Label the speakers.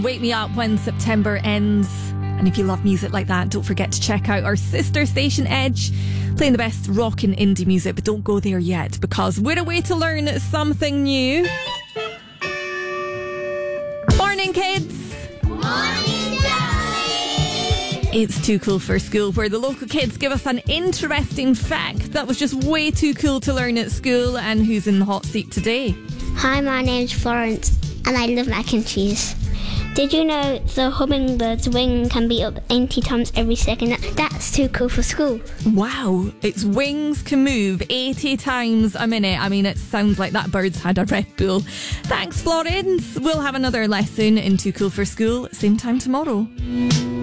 Speaker 1: Wake me up when September ends. And if you love music like that, don't forget to check out our sister station Edge, playing the best rock and indie music. But don't go there yet, because we're away to learn something new. Morning, kids.
Speaker 2: Morning, darling.
Speaker 1: It's Too Cool for School, where the local kids give us an interesting fact that was just way too cool to learn at school. And who's in the hot seat today?
Speaker 2: Hi, my name's Florence, and I love mac and cheese. Did you know the hummingbird's wing can beat up 80 times every second? That's too cool for school.
Speaker 1: Wow, its wings can move 80 times a minute. I mean, it sounds like that bird's had a Red Bull. Thanks, Florence. We'll have another lesson in Too Cool for School, same time tomorrow.